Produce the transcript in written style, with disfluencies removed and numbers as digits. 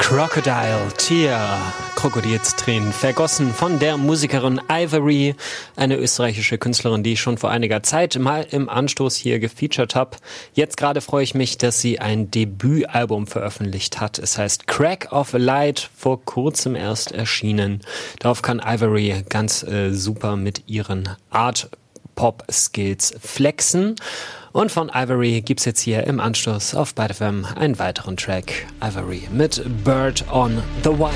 Crocodile Tear, Krokodilstränen vergossen von der Musikerin Ivory, eine österreichische Künstlerin, die ich schon vor einiger Zeit mal im Anstoß hier gefeatured habe. Jetzt gerade freue ich mich, dass sie ein Debütalbum veröffentlicht hat. Es heißt Crack of a Light, vor kurzem erst erschienen. Darauf kann Ivory ganz super mit ihren Art-Pop-Skills flexen. Und von Ivory gibt's jetzt hier im Anschluss auf Byte FM einen weiteren Track. Ivory mit Bird on the Wire.